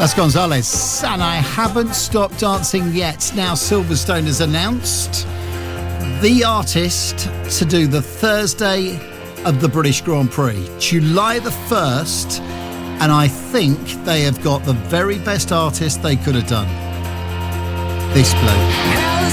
That's Gonzalez, and I haven't stopped dancing yet. Now Silverstone has announced the artist to do the Thursday of the British Grand Prix, July the 1st, and I think they have got the very best artist they could have done. This bloke.